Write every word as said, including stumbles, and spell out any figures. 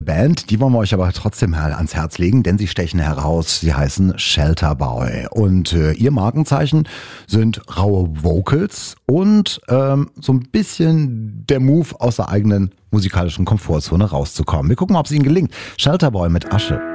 Band, die wollen wir euch aber trotzdem mal ans Herz legen, denn sie stechen heraus. Sie heißen Shelter Boy und äh, ihr Markenzeichen sind raue Vocals und ähm, so ein bisschen der Move aus der eigenen musikalischen Komfortzone rauszukommen. Wir gucken mal, ob es ihnen gelingt. Shelter Boy mit Asche.